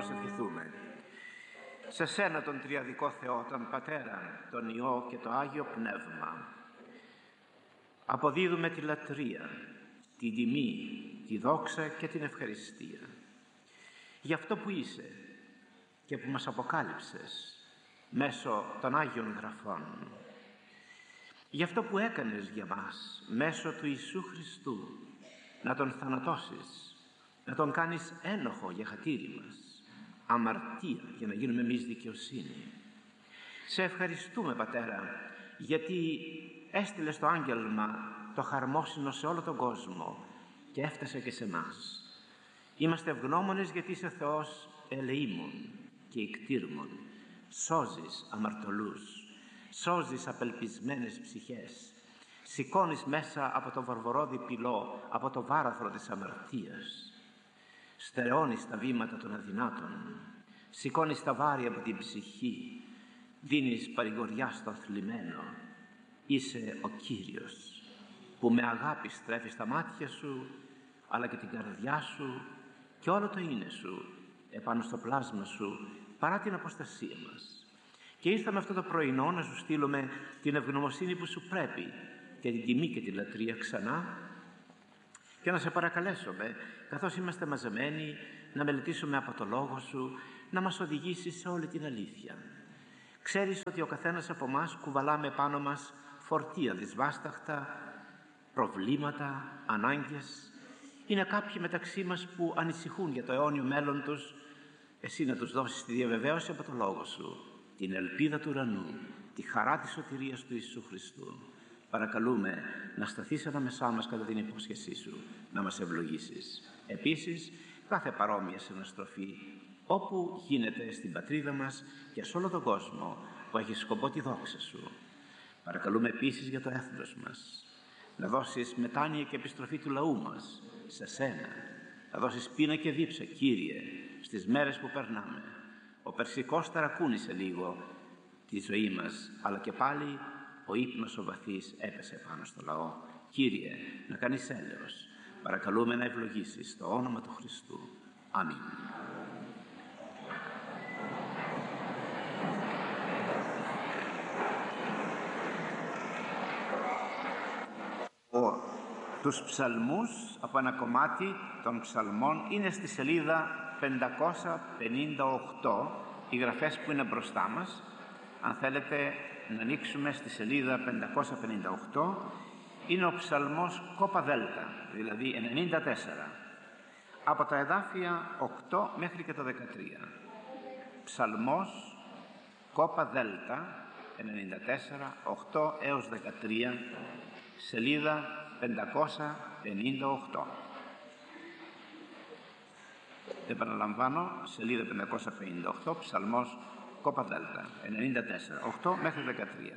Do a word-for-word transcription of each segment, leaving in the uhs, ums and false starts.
προσευχηθούμε. Σε σένα τον τριαδικό Θεό, τον Πατέρα, τον Υιό και το Άγιο Πνεύμα, αποδίδουμε τη λατρεία, τη τιμή, τη δόξα και την ευχαριστία για αυτό που είσαι και που μας αποκάλυψες μέσω των Άγιων Γραφών, για αυτό που έκανες για μας μέσω του Ιησού Χριστού, να τον θανατώσεις, να τον κάνεις ένοχο για χατήρι μας, αμαρτία για να γίνουμε εμείς δικαιοσύνη. Σε ευχαριστούμε, Πατέρα, γιατί έστειλες το άγγελμα το χαρμόσυνο σε όλο τον κόσμο και έφτασε και σε μας. Είμαστε ευγνώμονες γιατί είσαι Θεός ελεήμων και ικτήρμων. Σώζεις αμαρτωλούς, σώζεις απελπισμένες ψυχές, σηκώνεις μέσα από το βαρβαρόδι πυλό, από το βάραθρο της αμαρτίας, στερεώνεις τα βήματα των αδυνάτων, σηκώνεις τα βάρη από την ψυχή, δίνεις παρηγοριά στο θλιμμένο. Είσαι ο Κύριος που με αγάπη στρέφεις τα μάτια σου αλλά και την καρδιά σου και όλο το είναι σου επάνω στο πλάσμα σου παρά την αποστασία μας. Και ήρθαμε αυτό το πρωινό να σου στείλουμε την ευγνωμοσύνη που σου πρέπει και την τιμή και τη λατρεία ξανά και να σε παρακαλέσουμε, καθώς είμαστε μαζεμένοι, να μελετήσουμε από το Λόγο σου, να μας οδηγήσεις σε όλη την αλήθεια. Ξέρεις ότι ο καθένας από μας κουβαλάμε πάνω μας φορτία δυσβάσταχτα, προβλήματα, ανάγκες. Είναι κάποιοι μεταξύ μας που ανησυχούν για το αιώνιο μέλλον τους. Εσύ να τους δώσεις τη διαβεβαίωση από το Λόγο σου, την ελπίδα του ουρανού, τη χαρά της σωτηρίας του Ιησού Χριστού. Παρακαλούμε να σταθείς ανάμεσά μας κατά την υπόσχεσή σου, να μας ευλογήσεις. Επίσης, κάθε παρόμοια συναστροφή, όπου γίνεται στην πατρίδα μας και σε όλο τον κόσμο που έχει σκοπό τη δόξα σου. Παρακαλούμε επίσης για το έθνος μας, να δώσεις μετάνοια και επιστροφή του λαού μας σε σένα, να δώσεις πείνα και δίψα, Κύριε, στις μέρες που περνάμε. Ο περσικός ταρακούνησε λίγο τη ζωή μας, αλλά και πάλι ο ύπνος ο βαθύς έπεσε πάνω στο λαό. Κύριε, να κάνεις έλεος. Παρακαλούμε να ευλογήσεις το όνομα του Χριστού. Αμήν. Ο, τους ψαλμούς από ένα κομμάτι των ψαλμών είναι στη σελίδα πεντακόσια πενήντα οκτώ, οι γραφές που είναι μπροστά μας. Αν θέλετε να ανοίξουμε στη σελίδα πεντακόσια πενήντα οκτώ, είναι ο ψαλμός κόπα δέλτα, δηλαδή ενενήντα τέσσερα, από τα εδάφια οκτώ μέχρι και το δεκατρία. Ψαλμός κόπα δέλτα ενενήντα τέσσερα, οκτώ έως δεκατρία, σελίδα πεντακόσια πενήντα οκτώ. Επαναλαμβάνω, σελίδα πεντακόσια πενήντα οκτώ, ψαλμός κόπα δέλτα ενενήντα τέσσερα, οκτώ μέχρι δεκατρία.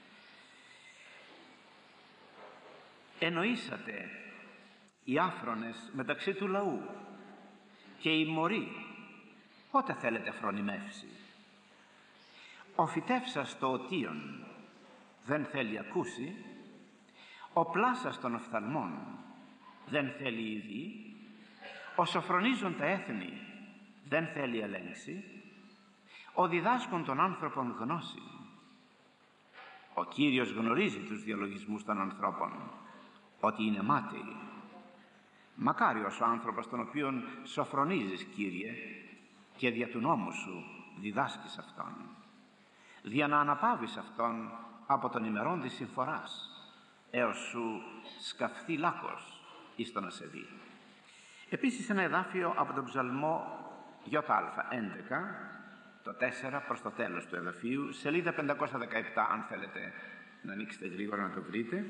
Εννοήσατε οι άφρονες μεταξύ του λαού και οι μωροί, πότε θέλετε φρονιμεύσει. Ο φυτεύσας το οτίον δεν θέλει ακούσει, ο πλάσας των οφθαλμών δεν θέλει ειδεί, ο σοφρονίζον τα έθνη δεν θέλει ελέγξει, ο διδάσκων των άνθρωπων γνώση. Ο Κύριος γνωρίζει τους διαλογισμούς των ανθρώπων, ότι είναι μάταιοι. Μακάριος ο άνθρωπος τον οποίον σοφρονίζεις, Κύριε, και δια του νόμου σου διδάσκεις αυτόν, δια να αναπαύεις αυτόν από των ημερών της συμφοράς, έως σου σκαφθεί λάκκος εις το να σε δει. Επίσης ένα εδάφιο από τον ψαλμό ΙΑ έντεκα, το τέσσερα προς το τέλος του εδαφίου, σελίδα πεντακόσια δεκαεπτά, αν θέλετε να ανοίξετε γρήγορα να το βρείτε.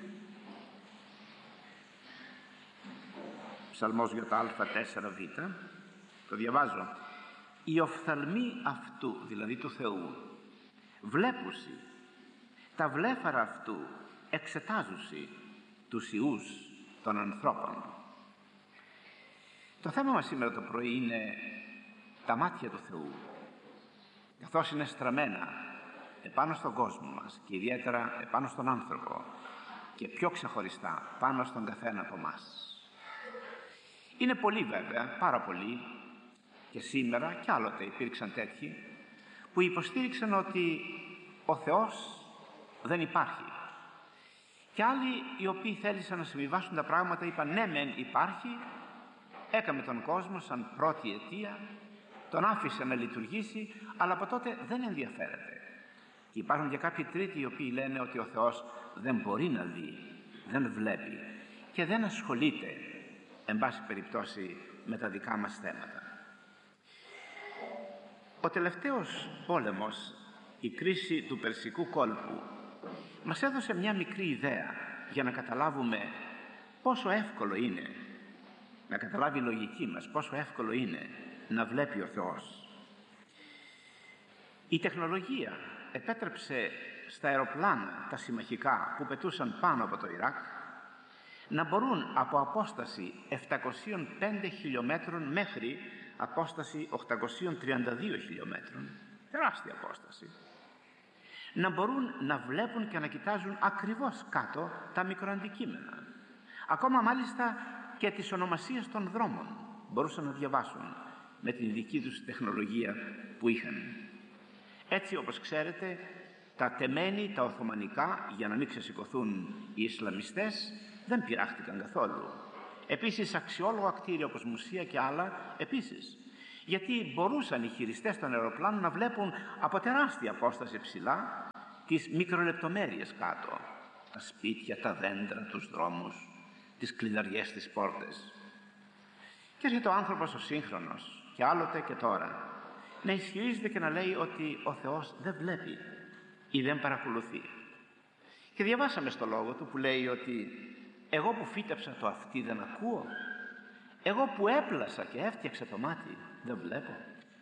Ψαλμός ΙΑ τέσσερα β, το διαβάζω. Οι οφθαλμοί αυτού, δηλαδή του Θεού, βλέπουσι, τα βλέφαρα αυτού εξετάζουσι τους ιούς των ανθρώπων. Το θέμα μας σήμερα το πρωί είναι τα μάτια του Θεού, καθώς είναι στραμμένα επάνω στον κόσμο μας και ιδιαίτερα επάνω στον άνθρωπο και πιο ξεχωριστά πάνω στον καθένα από μας. Είναι πολύ βέβαια, πάρα πολύ, και σήμερα κι άλλοτε υπήρξαν τέτοιοι που υποστήριξαν ότι ο Θεός δεν υπάρχει, και άλλοι οι οποίοι θέλησαν να συμβιβάσουν τα πράγματα είπαν ναι μεν υπάρχει, έκαμε τον κόσμο σαν πρώτη αιτία, τον άφησε να λειτουργήσει, αλλά από τότε δεν ενδιαφέρεται. Και υπάρχουν και κάποιοι τρίτοι οι οποίοι λένε ότι ο Θεός δεν μπορεί να δει, δεν βλέπει και δεν ασχολείται εν πάση περιπτώσει με τα δικά μας θέματα. Ο τελευταίος πόλεμος, η κρίση του Περσικού κόλπου, μας έδωσε μια μικρή ιδέα για να καταλάβουμε πόσο εύκολο είναι, να καταλάβει η λογική μας πόσο εύκολο είναι να βλέπει ο Θεός. Η τεχνολογία επέτρεψε στα αεροπλάνα τα συμμαχικά που πετούσαν πάνω από το Ιράκ να μπορούν από απόσταση επτακόσιων πέντε χιλιόμετρων μέχρι απόσταση οκτακόσιων τριάντα δύο χιλιόμετρων, τεράστια απόσταση, να μπορούν να βλέπουν και να κοιτάζουν ακριβώς κάτω τα μικροαντικείμενα. Ακόμα μάλιστα και τις ονομασίες των δρόμων μπορούσαν να διαβάσουν με την δική τους τεχνολογία που είχαν. Έτσι, όπως ξέρετε, τα τεμένη, τα Οθωμανικά, για να μην ξεσηκωθούν οι Ισλαμιστές, δεν πειράχτηκαν καθόλου. Επίσης αξιόλογα κτίρια όπως μουσεία και άλλα επίσης, γιατί μπορούσαν οι χειριστές των αεροπλάνων να βλέπουν από τεράστια απόσταση ψηλά τις μικρολεπτομέρειες κάτω, τα σπίτια, τα δέντρα, τους δρόμους, τις κλειδαριές, τις πόρτες. Και έρχεται ο άνθρωπος ο σύγχρονος, και άλλοτε και τώρα, να ισχυρίζεται και να λέει ότι ο Θεός δεν βλέπει ή δεν παρακολουθεί. Και διαβάσαμε στο λόγο του που λέει ότι εγώ που φύτεψα το αυτί δεν ακούω, εγώ που έπλασα και έφτιαξα το μάτι δεν βλέπω.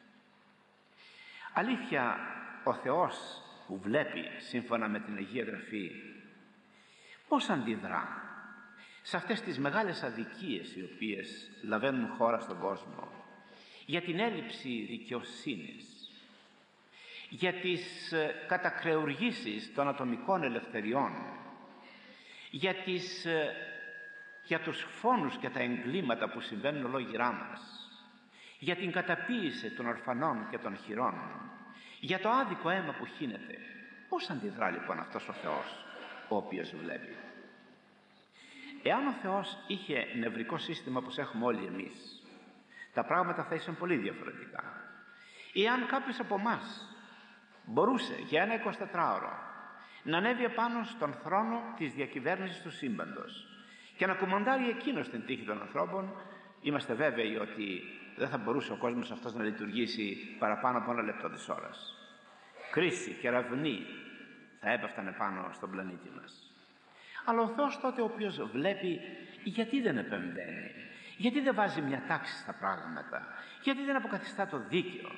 Αλήθεια, ο Θεός που βλέπει σύμφωνα με την Αγία Γραφή πώς αντιδρά σε αυτές τις μεγάλες αδικίες οι οποίες λαβαίνουν χώρα στον κόσμο, για την έλλειψη δικαιοσύνης, για τις κατακρεουργήσεις των ατομικών ελευθεριών, για, τις, για τους φόνους και τα εγκλήματα που συμβαίνουν ολόγυρά μας, για την καταποίηση των ορφανών και των χειρών, για το άδικο αίμα που χύνεται. Πώς αντιδρά λοιπόν αυτός ο Θεός ο οποίος βλέπει? Εάν ο Θεός είχε νευρικό σύστημα όπως έχουμε όλοι εμείς, τα πράγματα θα ήσαν πολύ διαφορετικά. Εάν κάποιος από εμάς μπορούσε για ένα εικοσιτετράωρο να ανέβει επάνω στον θρόνο της διακυβέρνησης του σύμπαντος και να κουμαντάρει εκείνος την τύχη των ανθρώπων, είμαστε βέβαιοι ότι δεν θα μπορούσε ο κόσμος αυτός να λειτουργήσει παραπάνω από ένα λεπτό της ώρας. Κρίση και ραυνοί θα έπεφταν επάνω στον πλανήτη μας. Αλλά ο Θεός τότε ο οποίος βλέπει, γιατί δεν επεμβαίνει, γιατί δεν βάζει μια τάξη στα πράγματα, γιατί δεν αποκαθιστά το δίκαιο?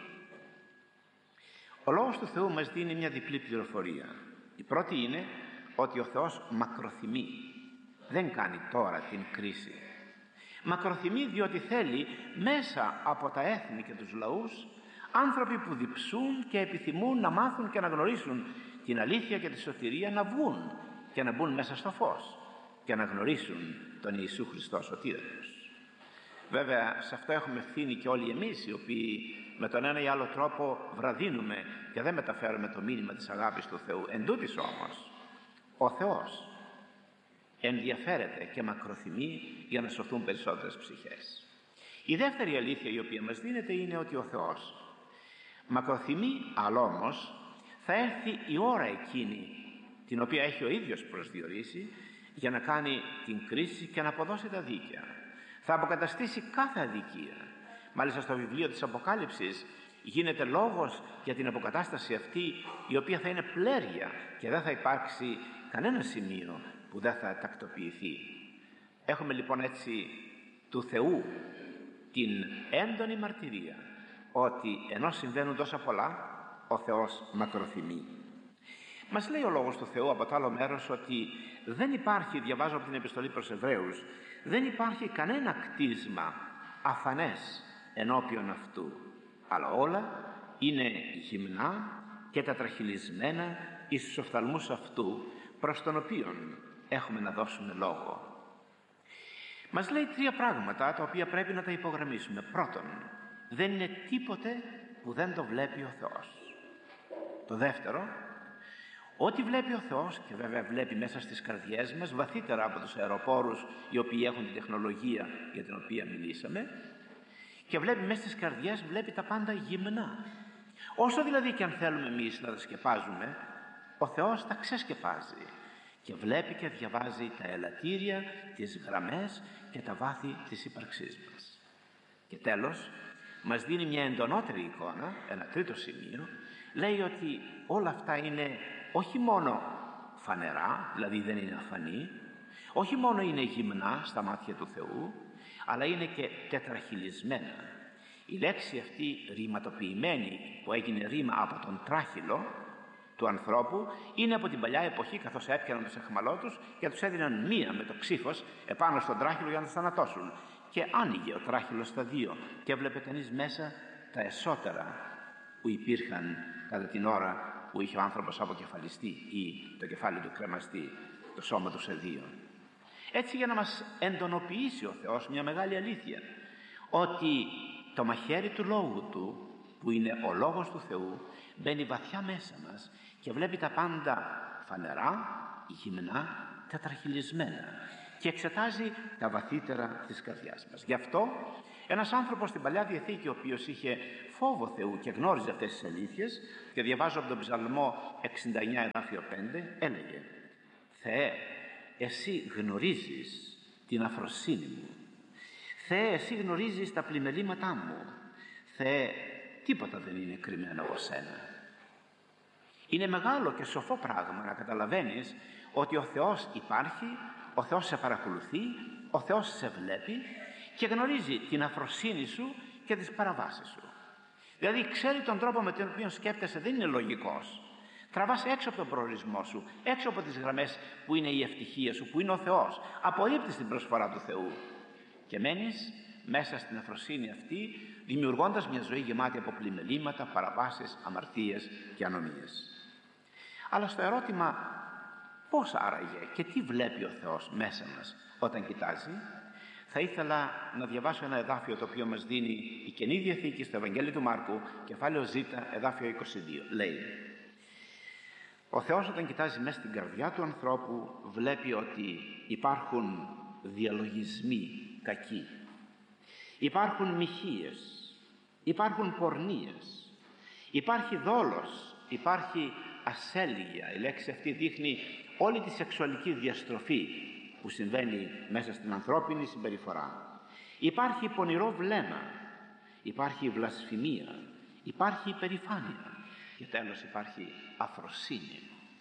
Ο Λόγος του Θεού μας δίνει μια διπλή πληροφορία. Η πρώτη είναι ότι ο Θεός μακροθυμεί, δεν κάνει τώρα την κρίση. Μακροθυμεί διότι θέλει μέσα από τα έθνη και τους λαούς άνθρωποι που διψούν και επιθυμούν να μάθουν και να γνωρίσουν την αλήθεια και τη σωτηρία, να βγουν και να μπουν μέσα στο φως και να γνωρίσουν τον Ιησού Χριστό σωτήρα τους. Βέβαια σε αυτό έχουμε ευθύνη και όλοι εμείς, οι οποίοι με τον ένα ή άλλο τρόπο βραδύνουμε και δεν μεταφέρουμε το μήνυμα της αγάπης του Θεού. Εν τούτοις όμως ο Θεός ενδιαφέρεται και μακροθυμεί για να σωθούν περισσότερες ψυχές. Η δεύτερη αλήθεια η οποία μας δίνεται είναι ότι ο Θεός μακροθυμεί, αλλά όμως θα έρθει η ώρα εκείνη την οποία έχει ο ίδιος προσδιορίσει για να κάνει την κρίση και να αποδώσει τα δίκαια. Θα αποκαταστήσει κάθε αδικία. Μάλιστα στο βιβλίο της Αποκάλυψης γίνεται λόγος για την αποκατάσταση αυτή, η οποία θα είναι πλέρια και δεν θα υπάρξει κανένα σημείο που δεν θα τακτοποιηθεί. Έχουμε λοιπόν έτσι του Θεού την έντονη μαρτυρία ότι ενώ συμβαίνουν τόσα πολλά, ο Θεός μακροθυμεί. Μας λέει ο Λόγος του Θεού από το άλλο μέρος ότι δεν υπάρχει, διαβάζω από την επιστολή προς Εβραίους, δεν υπάρχει κανένα κτίσμα αφανές ενώπιον αυτού, αλλά όλα είναι γυμνά και τετραχυλισμένα εις τους οφθαλμούς αυτού, προς τον οποίον έχουμε να δώσουμε λόγο. Μας λέει τρία πράγματα τα οποία πρέπει να τα υπογραμμίσουμε. Πρώτον, δεν είναι τίποτε που δεν το βλέπει ο Θεός. Το δεύτερο, ό,τι βλέπει ο Θεός, και βέβαια βλέπει μέσα στις καρδιές μας, βαθύτερα από τους αεροπόρους οι οποίοι έχουν την τεχνολογία για την οποία μιλήσαμε, και βλέπει μέσα στις καρδιές, βλέπει τα πάντα γυμνά. Όσο δηλαδή και αν θέλουμε εμείς να τα σκεπάζουμε, ο Θεός τα ξεσκεπάζει και βλέπει και διαβάζει τα ελαττήρια, τις γραμμές και τα βάθη της ύπαρξής μας. Και τέλος, μας δίνει μια εντονότερη εικόνα, ένα τρίτο σημείο, λέει ότι όλα αυτά είναι όχι μόνο φανερά, δηλαδή δεν είναι αφανή, όχι μόνο είναι γυμνά στα μάτια του Θεού, αλλά είναι και τετραχυλισμένα. Η λέξη αυτή ρηματοποιημένη, που έγινε ρήμα από τον τράχυλο του ανθρώπου, είναι από την παλιά εποχή, καθώς έπιαναν τους αιχμαλώτους και τους έδιναν μία με το ξύφος επάνω στον τράχυλο για να τους θανατώσουν. Και άνοιγε ο τράχυλος στα δύο και έβλεπε κανείς μέσα τα εσώτερα που υπήρχαν κατά την ώρα που είχε ο άνθρωπος αποκεφαλιστεί ή το κεφάλι του κρεμαστεί, το σώμα του σε δύο. Έτσι, για να μας εντονοποιήσει ο Θεός μια μεγάλη αλήθεια, ότι το μαχαίρι του Λόγου Του, που είναι ο Λόγος του Θεού, μπαίνει βαθιά μέσα μας και βλέπει τα πάντα φανερά, γυμνά, τετραχυλισμένα και εξετάζει τα βαθύτερα της καρδιάς μας. Γι' αυτό ένας άνθρωπος στην Παλιά Διαθήκη, ο οποίος είχε φόβο Θεού και γνώριζε αυτές τις αλήθειες, και διαβάζω από τον Ψαλμό εξήντα εννιά εδάφιο πέντε, έλεγε: «Θεέ, εσύ γνωρίζεις την αφροσύνη μου. Θεέ, εσύ γνωρίζεις τα πλημελήματά μου. Θεέ, τίποτα δεν είναι κρυμμένο από σένα». Είναι μεγάλο και σοφό πράγμα να καταλαβαίνεις ότι ο Θεός υπάρχει, ο Θεός σε παρακολουθεί, ο Θεός σε βλέπει και γνωρίζει την αφροσύνη σου και τις παραβάσεις σου. Δηλαδή ξέρει τον τρόπο με τον οποίο σκέφτεσαι, δεν είναι λογικός. Τραβάς έξω από τον προορισμό σου, έξω από τις γραμμές που είναι η ευτυχία σου, που είναι ο Θεός. Απορρίπτεις την προσφορά του Θεού και μένεις μέσα στην αφροσύνη αυτή, δημιουργώντας μια ζωή γεμάτη από πλημελήματα, παραβάσεις, αμαρτίες και ανομίες. Αλλά στο ερώτημα πώς άραγε και τι βλέπει ο Θεός μέσα μας όταν κοιτάζει, θα ήθελα να διαβάσω ένα εδάφιο το οποίο μας δίνει η Καινή Διαθήκη στο Ευαγγέλιο του Μάρκου, κεφάλαιο Ζ, εδάφιο είκοσι δύο. Λέει: «Ο Θεός όταν κοιτάζει μέσα στην καρδιά του ανθρώπου, βλέπει ότι υπάρχουν διαλογισμοί κακοί, υπάρχουν μοιχείες, υπάρχουν πορνείες, υπάρχει δόλος, υπάρχει ασέλγεια». Η λέξη αυτή δείχνει όλη τη σεξουαλική διαστροφή που συμβαίνει μέσα στην ανθρώπινη συμπεριφορά. Υπάρχει πονηρό βλέμμα, υπάρχει βλασφημία, υπάρχει υπερηφάνεια και τέλος υπάρχει αφροσύνη.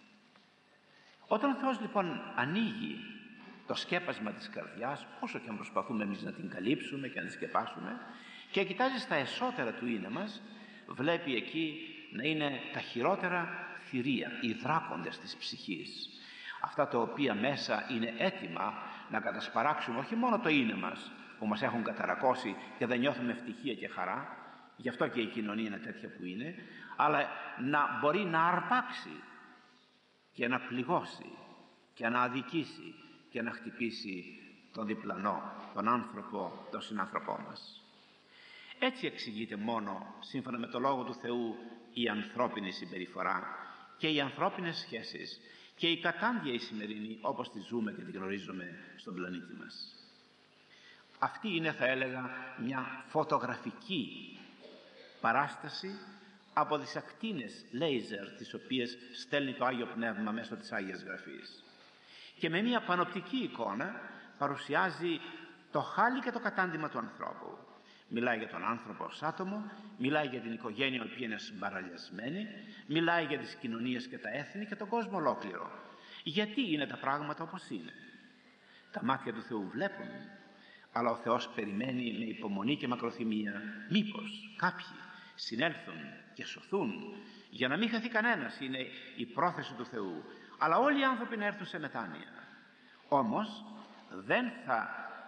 Όταν ο Θεός λοιπόν ανοίγει το σκέπασμα της καρδιάς, όσο και αν προσπαθούμε εμείς να την καλύψουμε και να την σκεπάσουμε, και κοιτάζει στα εσώτερα του είναι μας, βλέπει εκεί να είναι τα χειρότερα θηρία, οι δράκοντες της ψυχής, αυτά τα οποία μέσα είναι έτοιμα να κατασπαράξουν όχι μόνο το είναι μας που μας έχουν καταρακώσει και δεν νιώθουμε ευτυχία και χαρά, γι' αυτό και η κοινωνία είναι τέτοια που είναι, αλλά να μπορεί να αρπάξει και να πληγώσει και να αδικήσει και να χτυπήσει τον διπλανό, τον άνθρωπο, τον συνάνθρωπό μας. Έτσι εξηγείται μόνο σύμφωνα με το Λόγο του Θεού η ανθρώπινη συμπεριφορά και οι ανθρώπινες σχέσεις και η κατάντια η σημερινή όπως τη ζούμε και τη γνωρίζουμε στον πλανήτη μας. Αυτή είναι, θα έλεγα, μια φωτογραφική παράσταση από τις ακτίνες λέιζερ τις οποίες στέλνει το Άγιο Πνεύμα μέσω της Άγιας Γραφής, και με μια πανοπτική εικόνα παρουσιάζει το χάλι και το κατάντημα του ανθρώπου. Μιλάει για τον άνθρωπο ως άτομο, μιλάει για την οικογένεια η οποία είναι συμπαραλιασμένη, μιλάει για τις κοινωνίες και τα έθνη και τον κόσμο ολόκληρο. Γιατί είναι τα πράγματα όπως είναι? Τα μάτια του Θεού βλέπουν, αλλά ο Θεός περιμένει με υπομονή και μακροθυμία μήπως κάποιοι συνέλθουν και σωθούν, για να μην χαθεί κανένας, είναι η πρόθεση του Θεού. Αλλά όλοι οι άνθρωποι να έρθουν σε μετάνοια. Όμως δεν θα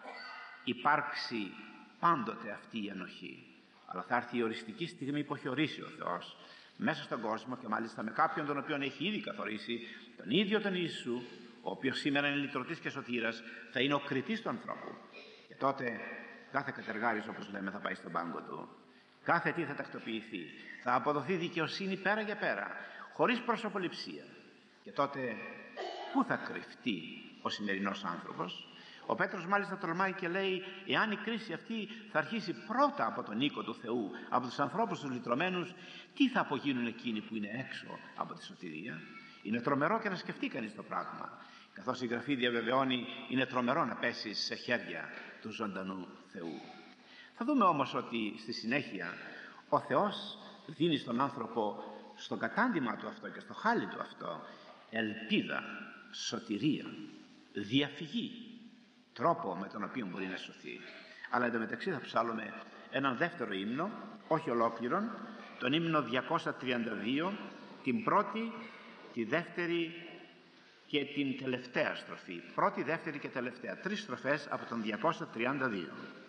υπάρξει πάντοτε αυτή η ενοχή, αλλά θα έρθει η οριστική στιγμή που έχει ορίσει ο Θεός μέσα στον κόσμο, και μάλιστα με κάποιον τον οποίον έχει ήδη καθορίσει, τον ίδιο τον Ιησού, ο οποίος σήμερα είναι λυτρωτής και σωτήρας, θα είναι ο κριτής του ανθρώπου. Και τότε κάθε κατεργάρης, όπως λέμε, θα πάει στον πάγκο του Κάθε τι θα τακτοποιηθεί. Θα αποδοθεί δικαιοσύνη πέρα για πέρα, χωρίς προσωποληψία. Και τότε πού θα κρυφτεί ο σημερινός άνθρωπος? Ο Πέτρος μάλιστα τολμάει και λέει, εάν η κρίση αυτή θα αρχίσει πρώτα από τον οίκο του Θεού, από τους ανθρώπους τους λυτρωμένους, τι θα απογίνουν εκείνοι που είναι έξω από τη σωτηρία? Είναι τρομερό και να σκεφτεί κανείς το πράγμα. Καθώς η Γραφή διαβεβαιώνει, είναι τρομερό να πέσεις σε χέρια του ζωντανού Θεού. Θα δούμε όμως ότι στη συνέχεια ο Θεός δίνει στον άνθρωπο, στο κατάντημα του αυτό και στο χάλι του αυτό, ελπίδα, σωτηρία, διαφυγή, τρόπο με τον οποίο μπορεί να σωθεί. Αλλά εντωμεταξύ θα ψάλλουμε έναν δεύτερο ύμνο, όχι ολόκληρον, τον ύμνο διακόσια τριάντα δύο, την πρώτη, τη δεύτερη και την τελευταία στροφή. Πρώτη, δεύτερη και τελευταία. Τρεις στροφές από τον διακόσια τριάντα δύο.